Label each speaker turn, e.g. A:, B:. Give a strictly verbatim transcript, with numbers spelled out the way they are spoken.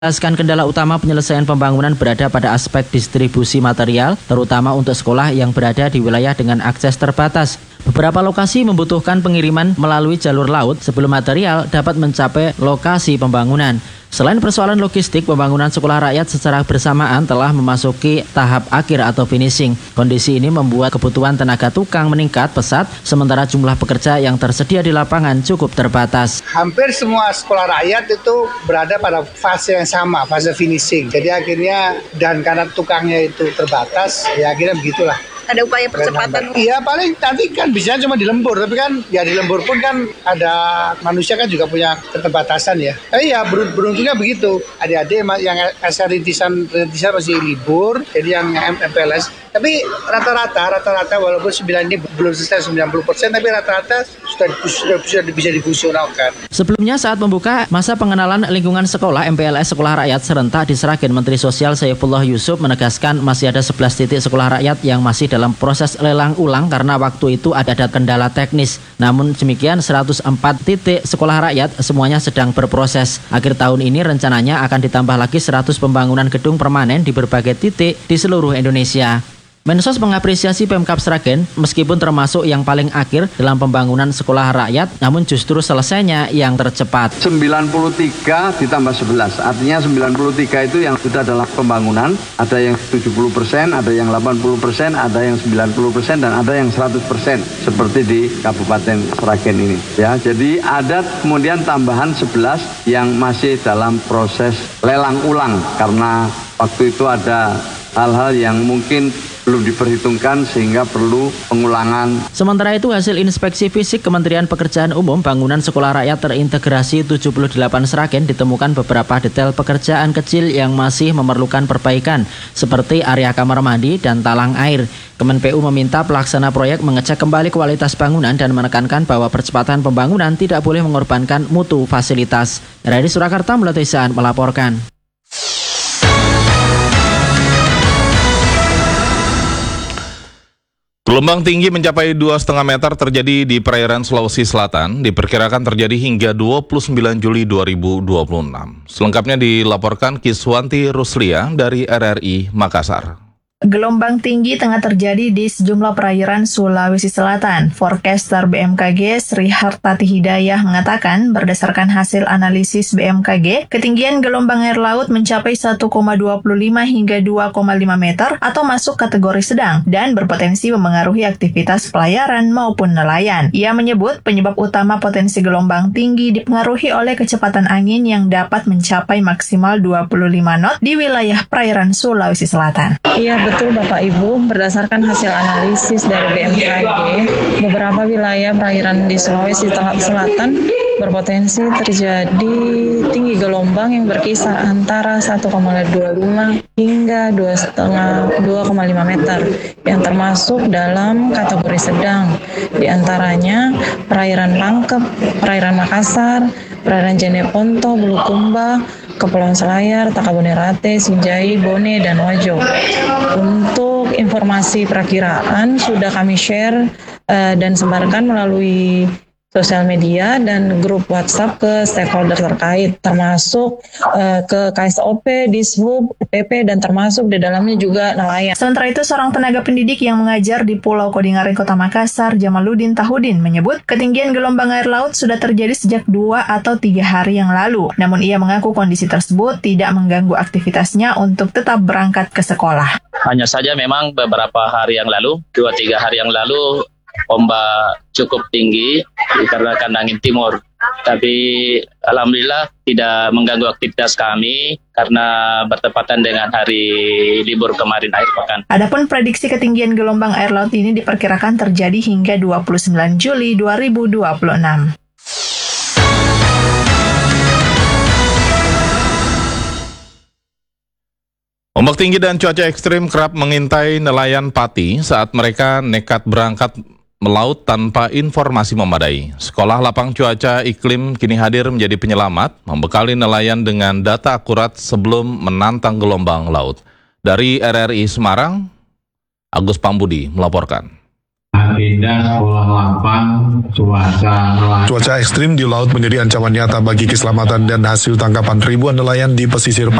A: Menjelaskan kendala utama penyelesaian pembangunan berada pada aspek distribusi material, terutama untuk sekolah yang berada di wilayah dengan akses terbatas. Beberapa lokasi membutuhkan pengiriman melalui jalur laut sebelum material dapat mencapai lokasi pembangunan. Selain persoalan logistik, pembangunan sekolah rakyat secara bersamaan telah memasuki tahap akhir atau finishing. Kondisi ini membuat kebutuhan tenaga tukang meningkat pesat, sementara jumlah pekerja yang tersedia di lapangan cukup terbatas.
B: Hampir semua sekolah rakyat itu berada pada fase yang sama, fase finishing. Jadi akhirnya, dan karena tukangnya itu terbatas, ya akhirnya begitulah.
C: Ada upaya percepatan?
B: Iya, paling nanti kan bisa cuma di lembur, tapi kan ya di lembur pun kan ada manusia kan juga punya keterbatasan ya. Eh, iya, beruntungnya begitu. Adik-adik yang S R rintisan, rintisan masih libur, jadi yang M P L S. Tapi rata-rata, rata-rata walaupun sembilan ini belum selesai sembilan puluh persen, tapi rata-rata sudah, sudah, sudah bisa difungsionalkan.
A: Sebelumnya saat membuka masa pengenalan lingkungan sekolah, M P L S Sekolah Rakyat serentak di Sragen, Menteri Sosial Saifullah Yusuf menegaskan masih ada sebelas titik sekolah rakyat yang masih dalam proses lelang ulang karena waktu itu ada kendala teknis. Namun demikian seratus empat titik sekolah rakyat semuanya sedang berproses. Akhir tahun ini rencananya akan ditambah lagi seratus pembangunan gedung permanen di berbagai titik di seluruh Indonesia. Mensos mengapresiasi Pemkab Sragen meskipun termasuk yang paling akhir dalam pembangunan sekolah rakyat, namun justru selesainya yang tercepat.
D: sembilan puluh tiga ditambah sebelas, artinya sembilan puluh tiga itu yang sudah dalam pembangunan, ada yang tujuh puluh persen, ada yang delapan puluh persen, ada yang sembilan puluh persen, dan ada yang seratus persen, seperti di Kabupaten Sragen ini. Ya, jadi ada kemudian tambahan sebelas yang masih dalam proses lelang ulang, karena waktu itu ada hal-hal yang mungkin belum diperhitungkan sehingga perlu pengulangan.
A: Sementara itu hasil inspeksi fisik Kementerian Pekerjaan Umum bangunan sekolah rakyat terintegrasi tujuh puluh delapan Sragen ditemukan beberapa detail pekerjaan kecil yang masih memerlukan perbaikan seperti area kamar mandi dan talang air. Kemen P U meminta pelaksana proyek mengecek kembali kualitas bangunan dan menekankan bahwa percepatan pembangunan tidak boleh mengorbankan mutu fasilitas. Dari Surakarta, Melati Saan melaporkan.
E: Gelombang tinggi mencapai dua koma lima meter terjadi di perairan Sulawesi Selatan, diperkirakan terjadi hingga dua puluh sembilan Juli dua ribu dua puluh enam. Selengkapnya dilaporkan Kiswanti Ruslia dari R R I Makassar.
F: Gelombang tinggi tengah terjadi di sejumlah perairan Sulawesi Selatan. Forecaster B M K G Sri Hartati Hidayah mengatakan berdasarkan hasil analisis B M K G, ketinggian gelombang air laut mencapai satu koma dua lima hingga dua koma lima meter atau masuk kategori sedang dan berpotensi memengaruhi aktivitas pelayaran maupun nelayan. Ia menyebut penyebab utama potensi gelombang tinggi dipengaruhi oleh kecepatan angin yang dapat mencapai maksimal dua puluh lima knot di wilayah perairan Sulawesi Selatan.
G: Iya, betul Bapak Ibu, berdasarkan hasil analisis dari B M K G, beberapa wilayah perairan di Sulawesi Selatan berpotensi terjadi tinggi gelombang yang berkisar antara satu koma dua lima hingga dua koma lima meter, yang termasuk dalam kategori sedang, di antaranya perairan Pangkep, perairan Makassar, perairan Jeneponto, Bulukumba, Kepulauan Selayar, Takabonerate, Sinjai, Bone, dan Wajo. Untuk informasi perakiraan sudah kami share uh, dan sebarkan melalui sosial media dan grup WhatsApp ke stakeholder terkait, termasuk uh, ke K S O P, Dishub, P P, dan termasuk di dalamnya juga nelayan.
F: Sementara itu, seorang tenaga pendidik yang mengajar di Pulau Kodingaring, Kota Makassar, Jamaluddin Tahudin, menyebut ketinggian gelombang air laut sudah terjadi sejak dua atau tiga hari yang lalu. Namun ia mengaku kondisi tersebut tidak mengganggu aktivitasnya untuk tetap berangkat ke sekolah.
H: Hanya saja memang beberapa hari yang lalu, dua tiga hari yang lalu, ombak cukup tinggi dikarenakan angin timur. Tapi alhamdulillah tidak mengganggu aktivitas kami karena bertepatan dengan hari libur kemarin akhir pekan.
F: Adapun prediksi ketinggian gelombang air laut ini diperkirakan terjadi hingga dua puluh sembilan Juli dua ribu dua puluh enam.
E: Ombak tinggi dan cuaca ekstrim kerap mengintai nelayan Pati saat mereka nekat berangkat melaut tanpa informasi memadai. Sekolah Lapang Cuaca Iklim kini hadir menjadi penyelamat, membekali nelayan dengan data akurat sebelum menantang gelombang laut. Dari R R I Semarang, Agus Pambudi melaporkan.
C: pindah sekolah lapang, cuaca nelayan.
I: Cuaca ekstrim di laut menjadi ancaman nyata bagi keselamatan dan hasil tangkapan ribuan nelayan di pesisir